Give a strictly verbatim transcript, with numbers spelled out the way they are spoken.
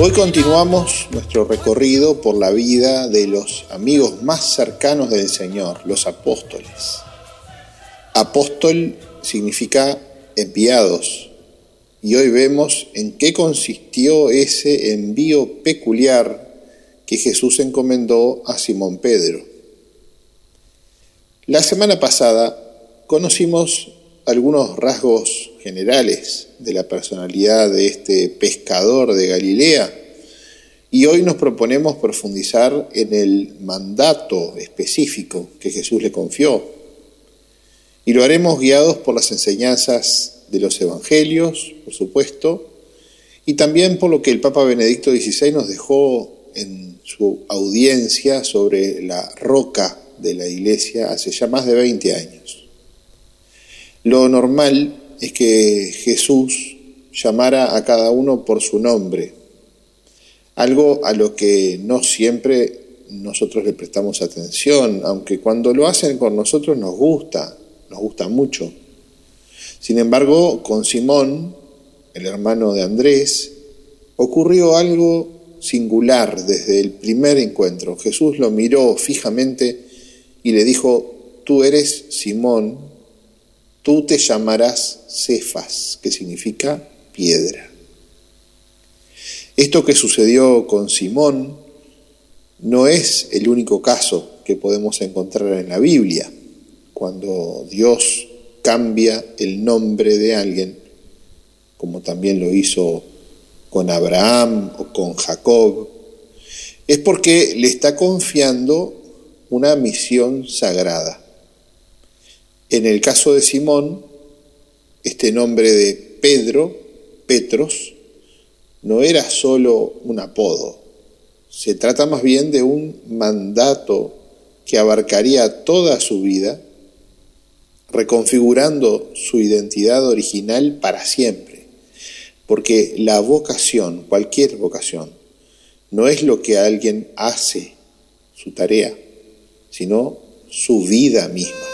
Hoy continuamos nuestro recorrido por la vida de los amigos más cercanos del Señor, los apóstoles. Apóstol significa enviados, y hoy vemos en qué consistió ese envío peculiar que Jesús encomendó a Simón Pedro. La semana pasada conocimos algunos rasgos generales de la personalidad de este pescador de Galilea, y hoy nos proponemos profundizar en el mandato específico que Jesús le confió, y lo haremos guiados por las enseñanzas de los evangelios, por supuesto, y también por lo que el Papa Benedicto dieciséis nos dejó en su audiencia sobre la roca de la Iglesia hace ya más de veinte años. Lo normal es que Jesús llamara a cada uno por su nombre, algo a lo que no siempre nosotros le prestamos atención, aunque cuando lo hacen con nosotros nos gusta, nos gusta mucho. Sin embargo, con Simón, el hermano de Andrés, ocurrió algo singular desde el primer encuentro. Jesús lo miró fijamente y le dijo: tú eres Simón, tú te llamarás Cefas, que significa piedra. Esto que sucedió con Simón no es el único caso que podemos encontrar en la Biblia, cuando Dios cambia el nombre de alguien, como también lo hizo con Abraham o con Jacob, es porque le está confiando una misión sagrada. En el caso de Simón, este nombre de Pedro, Petros, no era solo un apodo. Se trata más bien de un mandato que abarcaría toda su vida, reconfigurando su identidad original para siempre. Porque la vocación, cualquier vocación, no es lo que alguien hace, su tarea, sino su vida misma.